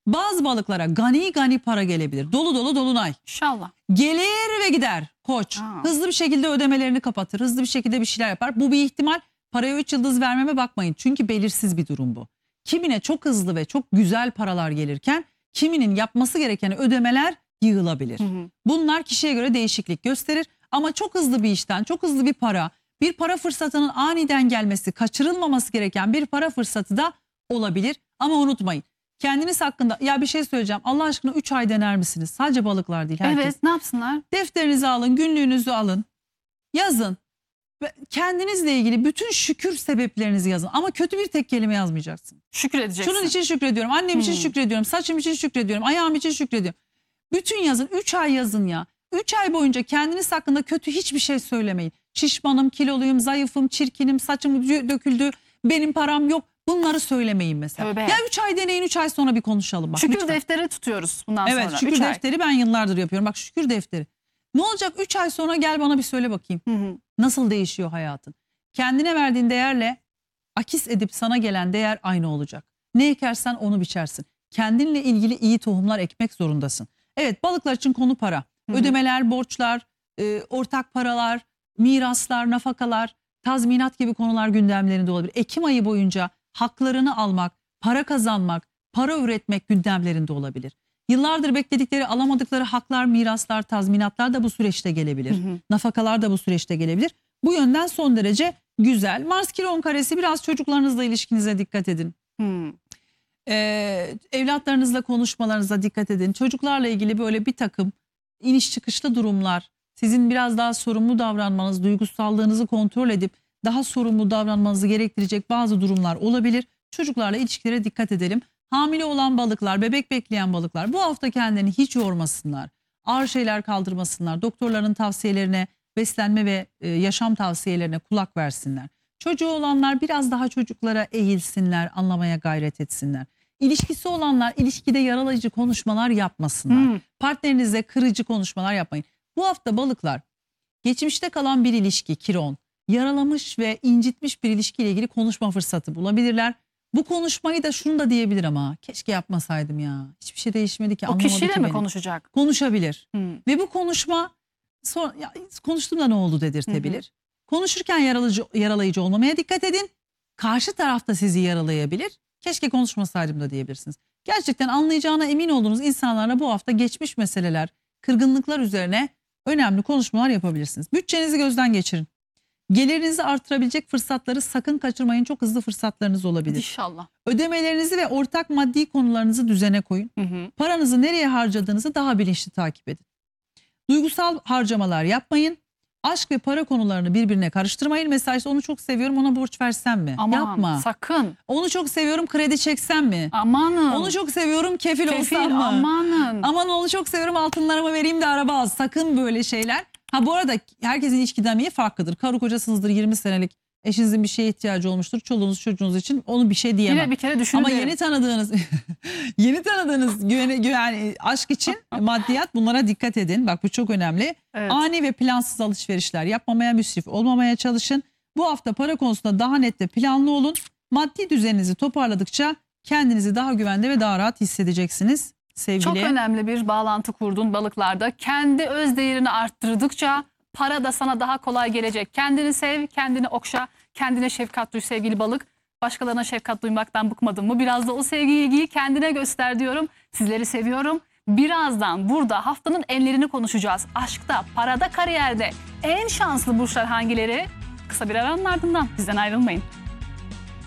Bazı balıklara gani gani para gelebilir. Dolu dolu dolunay. İnşallah. Gelir ve gider Koç. Hızlı bir şekilde ödemelerini kapatır. Hızlı bir şekilde bir şeyler yapar. Bu bir ihtimal. Paraya 3 yıldız vermeme bakmayın. Çünkü belirsiz bir durum bu. Kimine çok hızlı ve çok güzel paralar gelirken kiminin yapması gereken ödemeler yığılabilir. Bunlar kişiye göre değişiklik gösterir. Ama çok hızlı bir işten, çok hızlı bir para fırsatının aniden gelmesi, kaçırılmaması gereken bir para fırsatı da olabilir. Ama unutmayın, kendiniz hakkında ya bir şey söyleyeceğim. Allah aşkına 3 ay dener misiniz? Sadece balıklar değil, herkes. Evet, ne yapsınlar? Defterinizi alın, günlüğünüzü alın, yazın. Ve kendinizle ilgili bütün şükür sebeplerinizi yazın. Ama kötü bir tek kelime yazmayacaksın. Şükür edeceksin. Şunun için şükrediyorum, annem için şükrediyorum, saçım için şükrediyorum, ayağım için şükrediyorum. Bütün yazın, 3 ay yazın ya. 3 ay boyunca kendiniz hakkında kötü hiçbir şey söylemeyin. Şişmanım, kiloluyum, zayıfım, çirkinim, saçım döküldü, benim param yok. Bunları söylemeyin mesela. Tövbe. Ya 3 ay deneyin, 3 ay sonra bir konuşalım. Bak, şükür lütfen. defteri tutuyoruz bundan sonra. Evet, şükür defteri ben yıllardır yapıyorum. Bak, şükür defteri. Ne olacak 3 ay sonra, gel bana bir söyle bakayım. Nasıl değişiyor hayatın? Kendine verdiğin değerle akis edip sana gelen değer aynı olacak. Ne ekersen onu biçersin. Kendinle ilgili iyi tohumlar ekmek zorundasın. Evet, balıklar için konu para. Ödemeler, borçlar, ortak paralar, miraslar, nafakalar, tazminat gibi konular gündemlerinde olabilir. Ekim ayı boyunca haklarını almak, para kazanmak, para üretmek gündemlerinde olabilir. Yıllardır bekledikleri, alamadıkları haklar, miraslar, tazminatlar da bu süreçte gelebilir. Nafakalar da bu süreçte gelebilir. Bu yönden son derece güzel. Mars Kiron karesi, biraz çocuklarınızla ilişkinize dikkat edin. Evlatlarınızla konuşmalarınıza dikkat edin. Çocuklarla ilgili böyle bir takım iniş çıkışlı durumlar, sizin biraz daha sorumlu davranmanız, duygusallığınızı kontrol edip daha sorumlu davranmanızı gerektirecek bazı durumlar olabilir. Çocuklarla ilişkilere dikkat edelim. Hamile olan balıklar, bebek bekleyen balıklar bu hafta kendilerini hiç yormasınlar. Ağır şeyler kaldırmasınlar. Doktorların tavsiyelerine, beslenme ve yaşam tavsiyelerine kulak versinler. Çocuğu olanlar biraz daha çocuklara eğilsinler, anlamaya gayret etsinler. İlişkisi olanlar ilişkide yaralayıcı konuşmalar yapmasınlar. Partnerinize kırıcı konuşmalar yapmayın. Bu hafta balıklar, geçmişte kalan bir ilişki, Kiron, yaralamış ve incitmiş bir ilişkiyle ilgili konuşma fırsatı bulabilirler. Bu konuşmayı da şunu da diyebilir ama keşke yapmasaydım ya. Hiçbir şey değişmedi ki, o anlamadı kişiyle ki mi beni. konuşacak? Konuşabilir. Ve bu konuşma sonra ya, konuştuğumda ne oldu dedirtebilir. Konuşurken yaralayıcı olmamaya dikkat edin. Karşı tarafta sizi yaralayabilir. Keşke konuşmasaydım da diyebilirsiniz. Gerçekten anlayacağına emin olduğunuz insanlarla bu hafta geçmiş meseleler, kırgınlıklar üzerine önemli konuşmalar yapabilirsiniz. Bütçenizi gözden geçirin. Gelirinizi artırabilecek fırsatları sakın kaçırmayın. Çok hızlı fırsatlarınız olabilir. İnşallah. Ödemelerinizi ve ortak maddi konularınızı düzene koyun. Paranızı nereye harcadığınızı daha bilinçli takip edin. Duygusal harcamalar yapmayın. Aşk ve para konularını birbirine karıştırmayın. Mesela işte onu çok seviyorum, ona borç versem mi? Aman, yapma. sakın. Onu çok seviyorum, kredi çeksem mi? Amanın. Onu çok seviyorum, kefil olsam mı? Amanın. Aman, onu çok seviyorum, altınlarımı vereyim de araba al. Sakın böyle şeyler. Ha, bu arada herkesin ilişki dinamiği farklıdır. Karı kocasınızdır, 20 senelik, eşinizin bir şeye ihtiyacı olmuştur. Çoluğunuz çocuğunuz için onu bir şey diyemem. Yine bir kere düşünün. Ama yeni tanıdığınız yani aşk için maddiyat, bunlara dikkat edin. Bak, bu çok önemli. Evet. Ani ve plansız alışverişler yapmamaya, müsrif olmamaya çalışın. Bu hafta para konusunda daha net ve planlı olun. Maddi düzeninizi toparladıkça kendinizi daha güvende ve daha rahat hissedeceksiniz. Sevgili. Çok önemli bir bağlantı kurdun balıklarda. Kendi öz değerini arttırdıkça para da sana daha kolay gelecek. Kendini sev, kendini okşa, kendine şefkat duy sevgili balık. Başkalarına şefkat duymaktan bıkmadın mı? Biraz da o sevgi, ilgiyi kendine göster diyorum. Sizleri seviyorum. Birazdan burada haftanın enlerini konuşacağız. Aşkta, parada, kariyerde en şanslı burçlar hangileri? Kısa bir aranın ardından bizden ayrılmayın.